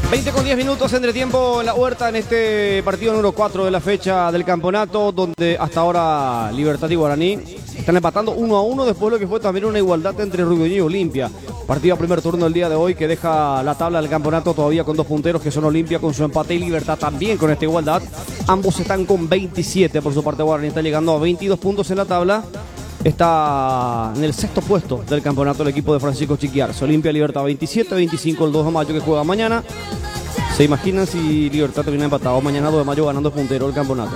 20 con 10 minutos entre tiempo en la Huerta en este partido número 4 de la fecha del campeonato, donde hasta ahora Libertad y Guaraní están empatando 1-1 después de lo que fue también una igualdad entre Rubiño y Olimpia. Partido a primer turno del día de hoy que deja la tabla del campeonato todavía con dos punteros que son Olimpia con su empate y Libertad también con esta igualdad. Ambos están con 27, por su parte Guaraní está llegando a 22 puntos en la tabla. Está en el sexto puesto del campeonato el equipo de Francisco Chiquiarza. Olimpia Libertad 27-25 el 2 de mayo que juega mañana. ¿Se imaginan si Libertad termina empatado mañana 2 de mayo ganando puntero el campeonato?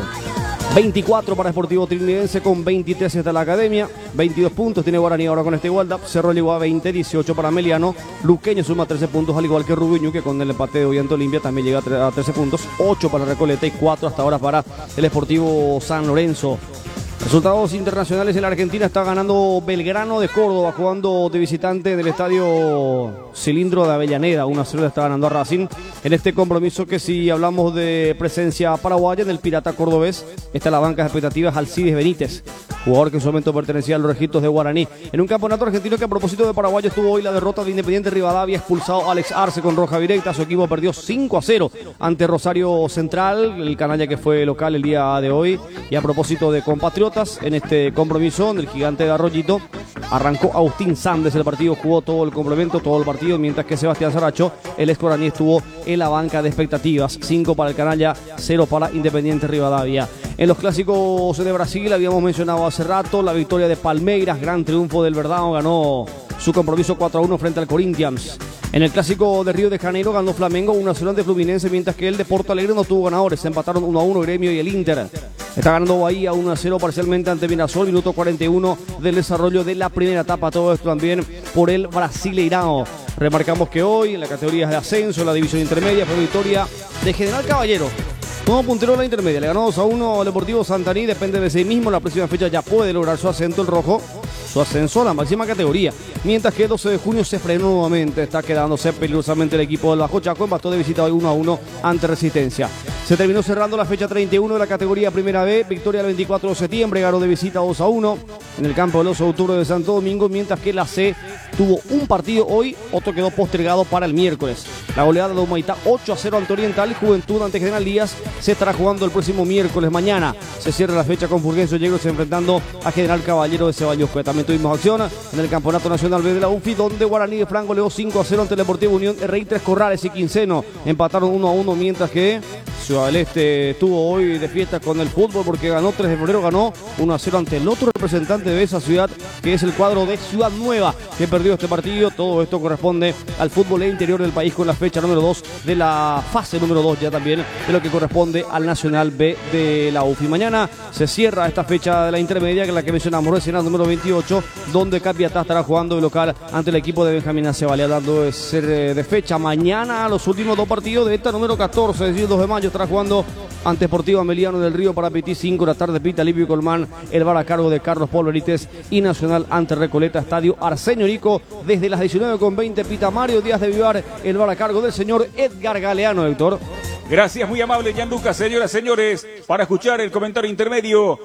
24 para Sportivo Trinidense con 23 está la Academia. 22 puntos tiene Guaraní ahora con esta igualdad. Cerro llegó a 20, 18 para Meliano. Luqueño suma 13 puntos al igual que Rubiño, que con el empate de hoy ante Olimpia también llega a 13 puntos. 8 para Recoleta y 4 hasta ahora para el Sportivo San Lorenzo. Resultados internacionales en la Argentina. Está ganando Belgrano de Córdoba jugando de visitante en el estadio Cilindro de Avellaneda. 1-0 está ganando a Racing en este compromiso que, si hablamos de presencia paraguaya en el Pirata Cordobés, está la banca de expectativas Alcides Benítez, jugador que en su momento pertenecía a los Registros de Guaraní. En un campeonato argentino que, a propósito de paraguayos, tuvo hoy la derrota de Independiente Rivadavia, expulsado Alex Arce con roja directa. Su equipo perdió 5-0 ante Rosario Central, el canalla que fue local el día de hoy. Y a propósito de compatriotas, en este compromiso del Gigante de Arroyito arrancó Agustín Sandes el partido, jugó todo el complemento, todo el partido, mientras que Sebastián Saracho, el ex guaraní, estuvo en la banca de expectativas. 5 para el canalla, 0 para Independiente Rivadavia. En los clásicos de Brasil habíamos mencionado hace rato la victoria de Palmeiras, gran triunfo del Verdão, ganó su compromiso 4-1 frente al Corinthians. En el clásico de Río de Janeiro ganó Flamengo 1-0 ante Fluminense, mientras que el de Porto Alegre no tuvo ganadores, se empataron 1-1 Gremio y el Inter. Está ganando Bahía 1-0 parcialmente ante Mirassol, minuto 41 del desarrollo de la primera etapa. Todo esto también por el Brasileirão. Remarcamos que hoy en las categorías de ascenso, en la división intermedia, fue victoria de General Caballero. Nuevo puntero de la intermedia, le ganó 2-1 al Deportivo Santaní, depende de sí mismo. La próxima fecha ya puede lograr su ascenso el rojo, su ascenso a la máxima categoría. Mientras que el 12 de junio se frenó nuevamente, está quedándose peligrosamente el equipo del Bajo Chaco, empató de visita hoy 1-1 ante Resistencia. Se terminó cerrando la fecha 31 de la categoría Primera B, victoria el 24 de septiembre, ganó de visita 2-1 en el campo del Oso de Octubre de Santo Domingo, mientras que la C tuvo un partido hoy, otro quedó postergado para el miércoles. La goleada de Humaitá 8-0 ante Oriental, Juventud ante General Díaz se estará jugando el próximo miércoles. Mañana se cierra la fecha con Fulgencio Yegros enfrentando a General Caballero de Ceballos. También tuvimos acción en el Campeonato Nacional B de la UFI, donde Guaraní de Franco goleó 5-0 ante el Deportivo Unión. RI Tres Corrales y Quinceno empataron 1-1, mientras que Ciudad del Este estuvo hoy de fiesta con el fútbol porque ganó 3 de febrero, ganó 1-0 ante el otro representante de esa ciudad, que es el cuadro de Ciudad Nueva, que perdió este partido. Todo esto corresponde al fútbol interior del país con la fecha número 2 de la fase número 2 ya también de lo que corresponde al Nacional B de la UFI. Mañana se cierra esta fecha de la intermedia, que es la que mencionamos recién, al número 28, donde Capiatá estará jugando de local ante el equipo de Benjamín Acevalia, dando de ser de fecha. Mañana los últimos dos partidos de esta número 14, es decir, 2 de mayo, estará jugando ante Sportivo Ameliano del Río para Petit. 5 de la tarde Pita Livio Colmán, el bar a cargo de Carlos Polverites, y Nacional ante Recoleta, estadio Arsenio Rico, desde las 19:20 Pita Mario Díaz de Vivar, el bar a cargo del señor Edgar Galeano. Héctor, gracias, muy amable Gianluca. Señoras, señores, para escuchar el comentario intermedio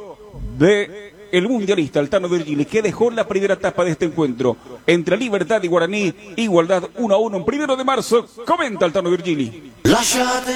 de el mundialista Altano Virgili, que dejó la primera etapa de este encuentro entre Libertad y Guaraní, igualdad 1-1 en 1 de marzo, comenta Altano Virgili.